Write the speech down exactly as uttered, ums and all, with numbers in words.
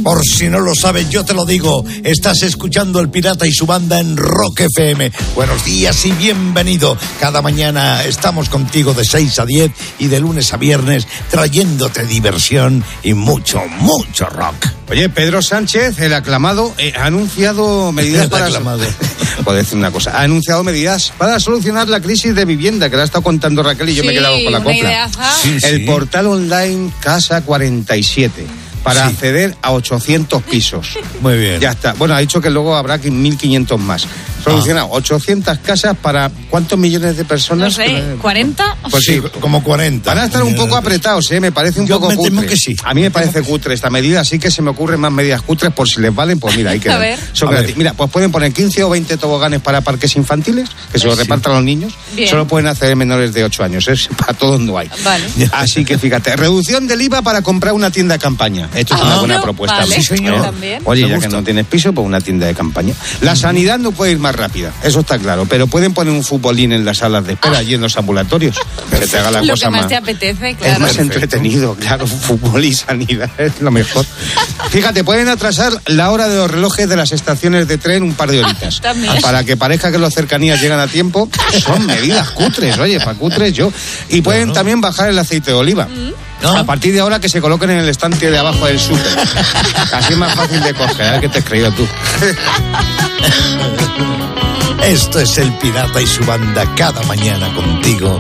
Por si no lo sabes, yo te lo digo. Estás escuchando El Pirata y su banda en Rock F M. Buenos días y bienvenido. Cada mañana estamos contigo de seis a diez y de lunes a viernes trayéndote diversión y mucho, mucho rock. Oye, Pedro Sánchez, el aclamado, eh, ha anunciado medidas el para... aclamado. Puedo decir una cosa. Ha anunciado medidas para solucionar la crisis de vivienda, que la ha estado contando Raquel y yo sí, me he quedado con la copla. Sí, el sí. portal online Casa cuarenta y siete. Para sí. acceder a ochocientos pisos. Muy bien. Ya está. Bueno, ha dicho que luego habrá mil quinientos más. Solucionado. Ah. ochocientas casas para ¿cuántos millones de personas? No sé, ¿cuarenta? Pues sí, como cuarenta. Van a estar un poco apretados, ¿eh? Me parece un Yo poco me cutre. temo que sí. A mí me parece cutre esta medida, así que se me ocurren más medidas cutres por si les valen, pues mira, ahí quedan. A ver. Son a gratis. ver. Mira, pues pueden poner quince o veinte toboganes para parques infantiles, que se los Sí. repartan a los niños. Bien. Solo pueden hacer menores de ocho años, ¿eh? Para todos no hay. Vale. Así que fíjate, reducción del I V A para comprar una tienda de campaña. Esto es Ah, una buena no, propuesta. vale. Sí, señor. ¿Eh? También. Oye, Me ya gusta. que no tienes piso, pues una tienda de campaña. La sanidad no puede ir más rápida, eso está claro, pero pueden poner un futbolín en las salas de espera, allí en los ambulatorios, que te haga la Lo cosa que más más... te apetece, claro. Es más Perfecto. entretenido, claro, fútbol y sanidad es lo mejor. Fíjate, pueden atrasar la hora de los relojes de las estaciones de tren un par de horitas. También. Para que parezca que los cercanías llegan a tiempo. Son medidas cutres, oye, para cutres yo. Y pueden Bueno. también bajar el aceite de oliva. ¿No? A partir de ahora que se coloquen en el estante de abajo del súper. Así es más fácil de coger, a ver qué te has creído tú. Esto es El Pirata y su banda cada mañana contigo